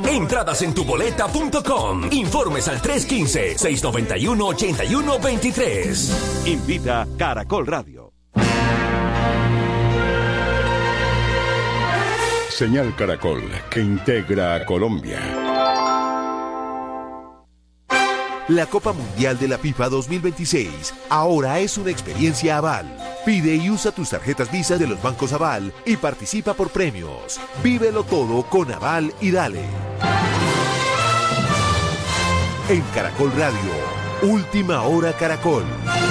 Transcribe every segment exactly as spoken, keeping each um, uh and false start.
Entradas en tu boleta punto com. Informes al tres uno cinco, seis nueve uno, ocho uno dos tres. Invita Caracol Radio. Señal Caracol, que integra a Colombia. La Copa Mundial de la FIFA dos mil veintiséis ahora es una experiencia Aval. Pide y usa tus tarjetas Visa de los bancos Aval y participa por premios. Vívelo todo con Aval y dale. En Caracol Radio, Última Hora Caracol.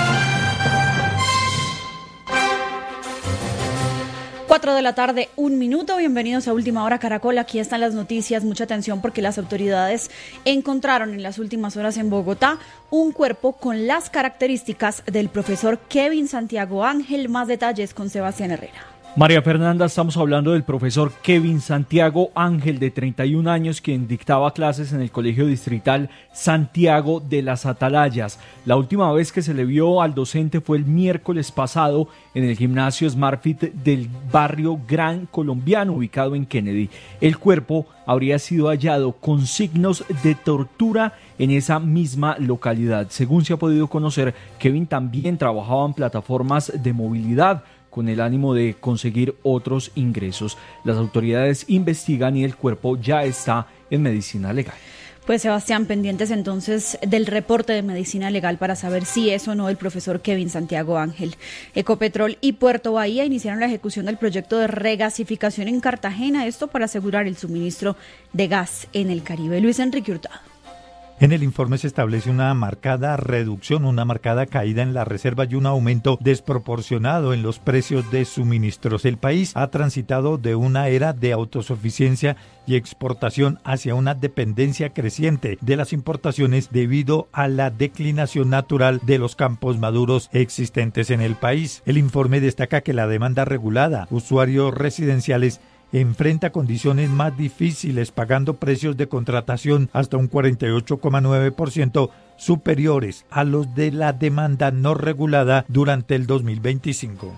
cuatro de la tarde, un minuto. Bienvenidos a Última Hora Caracol. Aquí están las noticias. Mucha atención porque las autoridades encontraron en las últimas horas en Bogotá un cuerpo con las características del profesor Kevin Santiago Ángel. Más detalles con Sebastián Herrera. María Fernanda, estamos hablando del profesor Kevin Santiago Ángel, de treinta y un años, quien dictaba clases en el Colegio Distrital Santiago de las Atalayas. La última vez que se le vio al docente fue el miércoles pasado en el gimnasio SmartFit del barrio Gran Colombiano, ubicado en Kennedy. El cuerpo habría sido hallado con signos de tortura en esa misma localidad. Según se ha podido conocer, Kevin también trabajaba en plataformas de movilidad, con el ánimo de conseguir otros ingresos. Las autoridades investigan y el cuerpo ya está en medicina legal. Pues Sebastián, pendientes entonces del reporte de medicina legal para saber si es o no el profesor Kevin Santiago Ángel. Ecopetrol y Puerto Bahía iniciaron la ejecución del proyecto de regasificación en Cartagena, esto para asegurar el suministro de gas en el Caribe. Luis Enrique Hurtado. En el informe se establece una marcada reducción, una marcada caída en la reserva y un aumento desproporcionado en los precios de suministros. El país ha transitado de una era de autosuficiencia y exportación hacia una dependencia creciente de las importaciones debido a la declinación natural de los campos maduros existentes en el país. El informe destaca que la demanda regulada, usuarios residenciales, enfrenta condiciones más difíciles, pagando precios de contratación hasta un cuarenta y ocho coma nueve por ciento superiores a los de la demanda no regulada durante el dos mil veinticinco.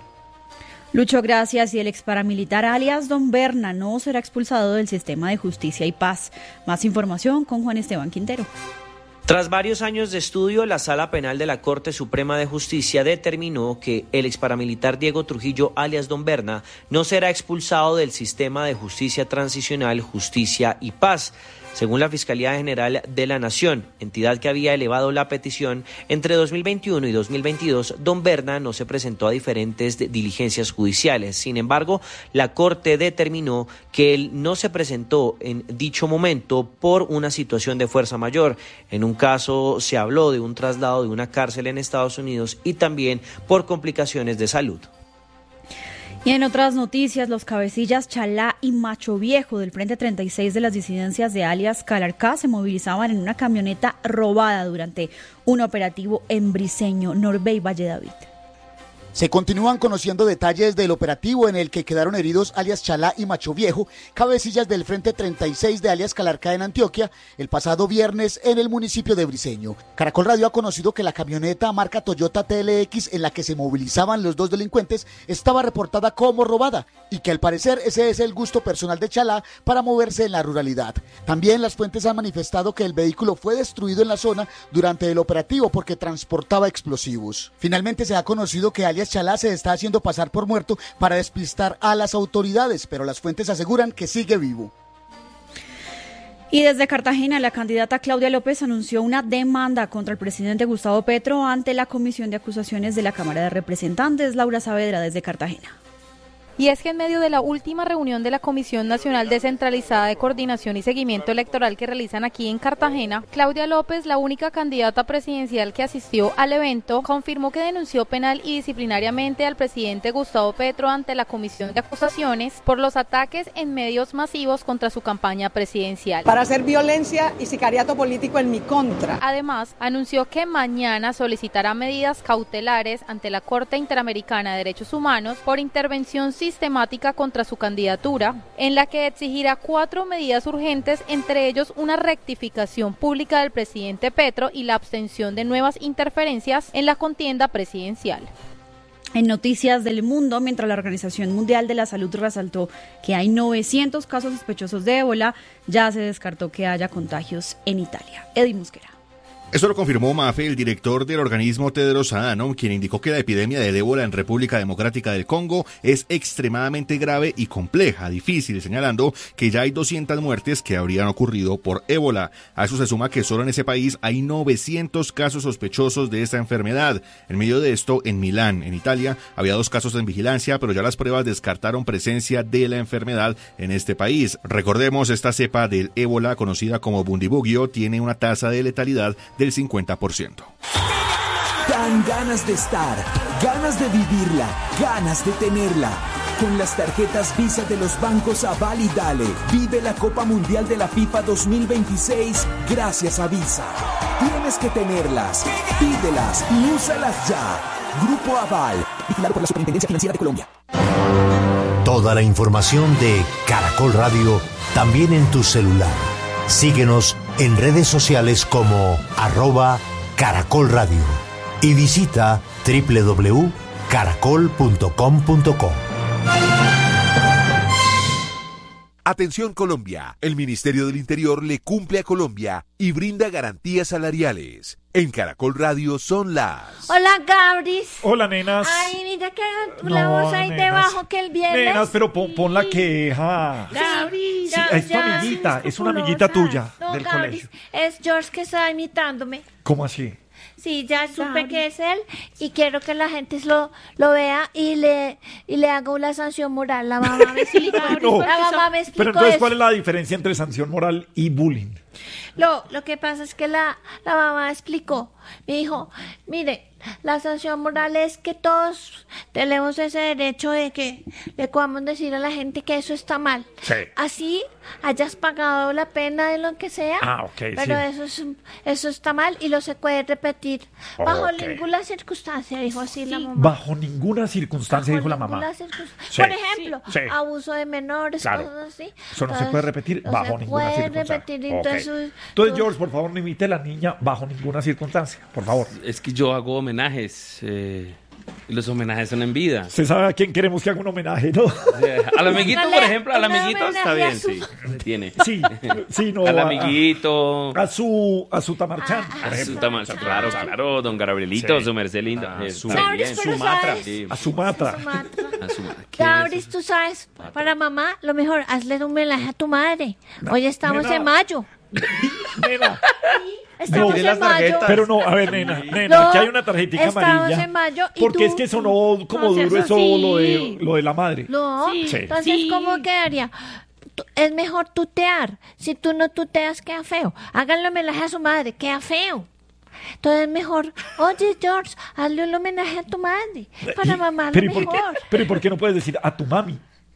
Lucho, gracias. Y el ex paramilitar alias Don Berna no será expulsado del sistema de justicia y paz. Más información con Juan Esteban Quintero. Tras varios años de estudio, la Sala Penal de la Corte Suprema de Justicia determinó que el exparamilitar Diego Trujillo, alias Don Berna, no será expulsado del sistema de justicia transicional, justicia y paz. Según la Fiscalía General de la Nación, entidad que había elevado la petición, entre dos mil veintiuno y dos mil veintidós, Don Berna no se presentó a diferentes diligencias judiciales. Sin embargo, la Corte determinó que él no se presentó en dicho momento por una situación de fuerza mayor. En un caso se habló de un traslado de una cárcel en Estados Unidos y también por complicaciones de salud. Y en otras noticias, los cabecillas Chalá y Macho Viejo del Frente treinta y seis de las disidencias de alias Calarcá se movilizaban en una camioneta robada durante un operativo en Briceño, Norbe y Valle David. Se continúan conociendo detalles del operativo en el que quedaron heridos alias Chalá y Macho Viejo, cabecillas del Frente treinta y seis de alias Calarcá en Antioquia, el pasado viernes en el municipio de Briceño. Caracol Radio ha conocido que la camioneta marca Toyota T L X en la que se movilizaban los dos delincuentes estaba reportada como robada y que al parecer ese es el gusto personal de Chalá para moverse en la ruralidad. También las fuentes han manifestado que el vehículo fue destruido en la zona durante el operativo porque transportaba explosivos. Finalmente se ha conocido que alias Chalá se está haciendo pasar por muerto para despistar a las autoridades, pero las fuentes aseguran que sigue vivo. Y desde Cartagena, la candidata Claudia López anunció una demanda contra el presidente Gustavo Petro ante la Comisión de Acusaciones de la Cámara de Representantes. Laura Saavedra, desde Cartagena. Y es que en medio de la última reunión de la Comisión Nacional Descentralizada de Coordinación y Seguimiento Electoral que realizan aquí en Cartagena, Claudia López, la única candidata presidencial que asistió al evento, confirmó que denunció penal y disciplinariamente al presidente Gustavo Petro ante la Comisión de Acusaciones por los ataques en medios masivos contra su campaña presidencial. Para hacer violencia y sicariato político en mi contra. Además, anunció que mañana solicitará medidas cautelares ante la Corte Interamericana de Derechos Humanos por intervención sistemática contra su candidatura, en la que exigirá cuatro medidas urgentes, entre ellos una rectificación pública del presidente Petro y la abstención de nuevas interferencias en la contienda presidencial. En Noticias del Mundo, mientras la Organización Mundial de la Salud resaltó que hay novecientos casos sospechosos de ébola, ya se descartó que haya contagios en Italia. Eddie Mosquera. Eso lo confirmó Mafe, el director del organismo Tedros Adhanom, quien indicó que la epidemia de ébola en República Democrática del Congo es extremadamente grave y compleja, difícil, señalando que ya hay doscientas muertes que habrían ocurrido por ébola. A eso se suma que solo en ese país hay novecientos casos sospechosos de esta enfermedad. En medio de esto, en Milán, en Italia, había dos casos en vigilancia, pero ya las pruebas descartaron presencia de la enfermedad en este país. Recordemos, esta cepa del ébola, conocida como Bundibugyo, tiene una tasa de letalidad del cincuenta por ciento. Dan ganas de estar, ganas de vivirla, ganas de tenerla. Con las tarjetas Visa de los bancos Aval y Dale, vive la Copa Mundial de la FIFA dos mil veintiséis gracias a Visa. Tienes que tenerlas, pídelas y úsalas ya. Grupo Aval, vigilado por la Superintendencia Financiera de Colombia. Toda la información de Caracol Radio, también en tu celular. Síguenos en redes sociales como arroba Caracol Radio y visita doble u doble u doble u punto caracol punto com punto co. Atención Colombia, el Ministerio del Interior le cumple a Colombia y brinda garantías salariales. En Caracol Radio son las... Hola, Gabris. Hola, nenas. Ay, mira que la No, voz ahí nenas. debajo que el viernes. Nenas, pero pon, pon la queja. Gabris, Sí, ya, es tu ya, amiguita, sí, es una amiguita tuya No, del Gabris, colegio. es George que está imitándome. ¿Cómo así? Sí, ya supe que es él y quiero que la gente lo, lo vea y le y le haga una sanción moral. La mamá me explicó. No, La mamá me explicó pero entonces, eso. ¿cuál es la diferencia entre sanción moral y bullying? Lo, lo que pasa es que la, la mamá explicó, me dijo, mire, la sanción moral es que todos tenemos ese derecho de que le podamos decir a la gente que eso está mal. Sí. Así hayas pagado la pena de lo que sea, Ah, ok, pero sí. eso es, eso está mal y lo se puede repetir bajo Ok. ninguna circunstancia, dijo así la mamá. Bajo ninguna circunstancia, dijo la mamá. Ninguna circunstancia. Sí. Por ejemplo, Sí. abuso de menores, Claro. cosas así. Eso no se puede repetir no bajo se ninguna puede circunstancia. repetir, Ok. entonces, Entonces, George, por favor, no imite a la niña bajo ninguna circunstancia, por favor. Es que yo hago homenajes. Eh, y los homenajes son en vida. ¿Usted sabe a quién queremos que haga un homenaje, no? Al amiguito, por ejemplo, al un amiguito está homenaje a bien, su- sí. Tiene. Sí, sí, no. Al a- amiguito. A, su, a su Tamarchán, Ah, por A su ejemplo. tama- claro, claro, don Gabrielito, Sí. su merced linda. Ah, Eh, su- está Gabris, bien. pero Sumatra. ¿sabes? Sí. A Sumatra. Sumatra. A Sumatra. ¿Qué es Gabris, tú sabes, para mamá, lo mejor, hazle un homenaje a tu madre. Hoy estamos nena. en mayo. Nena, Estamos no, en mayo. pero no, a ver, nena, nena, No, aquí hay una tarjetita estamos amarilla. en mayo y Porque tú- es que sonó como No seas duro eso, así. lo de, lo de la madre. No, Sí. entonces, Sí. ¿cómo quedaría? Tú- Es mejor tutear. Si tú no tuteas, queda feo. Háganle homenaje a su madre, queda feo. Entonces, mejor, oye, George, hazle un homenaje a tu madre. Para Y- mamá, lo pero, ¿y por qué, mejor. pero ¿y por qué no puedes decir a tu mami?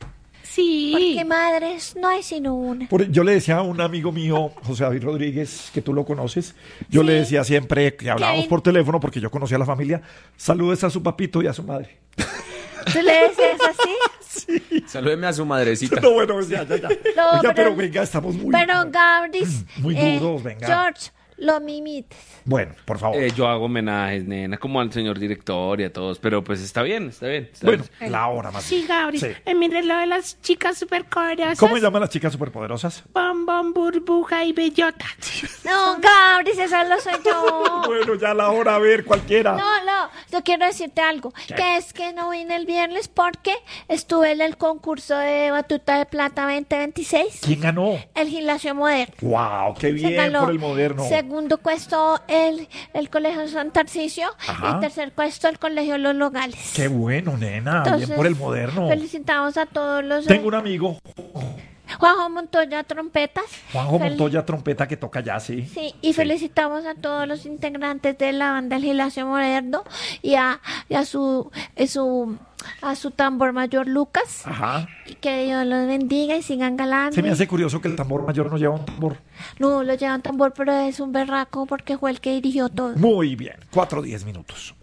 Sí. Porque madres no hay sino una. Por- yo le decía a un amigo mío, José David Rodríguez, que tú lo conoces, yo le decía siempre que hablábamos Kevin. por teléfono, porque yo conocía a la familia, saludes a su papito y a su madre. ¿Tú le decías así? Salúdeme a su madrecita. No, bueno, ya, ya, ya. No, Oiga, pero, pero- venga, estamos muy... Pero, Gabris, muy eh, duros, venga. George, lo mimites. Bueno, por favor. Eh, yo hago homenajes, nena, como al señor director y a todos, pero pues está bien, está bien. está Bueno, bien. la hora más. Sí, Gabri, Sí. en mi reloj de las chicas superpoderosas. ¿Cómo se llaman las chicas superpoderosas? Bombón, burbuja y bellota. No, Gabris, esa lo soy yo. Bueno, ya la hora, a ver, cualquiera. No, no, yo quiero decirte algo, que es que no vine el viernes porque estuve en el concurso de Batuta de Plata veinte veintiséis. ¿Quién ganó? El Gimnasio Moderno. ¡Wow! ¡Qué Se bien ganó. por el moderno! Segundo puesto el, el Colegio San Tarcisio Ajá. y tercer puesto el Colegio Los Nogales. ¡Qué bueno, nena! Entonces, bien por el moderno. Felicitamos a todos los... Tengo un amigo, Juanjo Montoya, trompetas. Juanjo Fel- Montoya, trompeta, que toca ya, sí. Sí, y felicitamos a todos los integrantes de la banda El Gimnasio Moderno y a, y a su, y su a su tambor mayor Lucas. Ajá. Y que Dios los bendiga y sigan galando. Se me hace curioso que el tambor mayor no lleva un tambor. No, lo llevan tambor, pero es un berraco porque fue el que dirigió todo. Muy bien, cuatro diez minutos.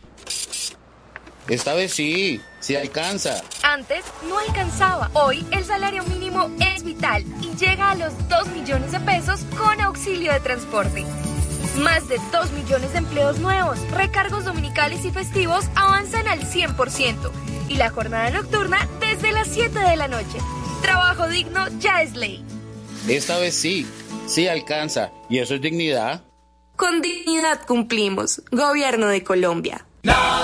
Esta vez sí, sí alcanza. Antes no alcanzaba. Hoy el salario mínimo es vital y llega a los dos millones de pesos con auxilio de transporte. Más de dos millones de empleos nuevos, recargos dominicales y festivos avanzan al cien por ciento. Y la jornada nocturna desde las siete de la noche. Trabajo digno ya es ley. Esta vez sí, sí alcanza. ¿Y eso es dignidad? Con dignidad cumplimos. Gobierno de Colombia.